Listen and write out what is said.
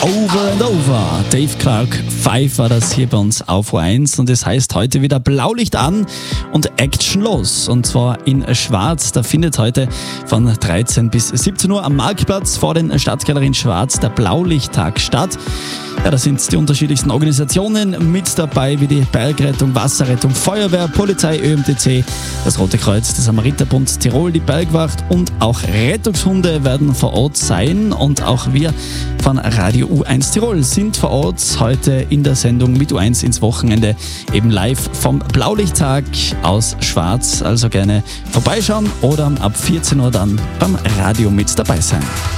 Over and Over. Dave Clark 5 war das hier bei uns auf O1 und es heißt heute wieder Blaulicht an und Action los. Und zwar in Schwarz. Da findet heute von 13 bis 17 Uhr am Marktplatz vor den Stadtgalerien Schwarz der Blaulichttag statt. Ja, da sind die unterschiedlichsten Organisationen mit dabei, wie die Bergrettung, Wasserrettung, Feuerwehr, Polizei, ÖMTC, das Rote Kreuz, der Samariterbund Tirol, die Bergwacht und auch Rettungshunde werden vor Ort sein. Und auch wir von Radio U1 Tirol sind vor Ort heute in der Sendung mit U1 ins Wochenende, eben live vom Blaulichttag aus Schwarz. Also gerne vorbeischauen oder ab 14 Uhr dann beim Radio mit dabei sein.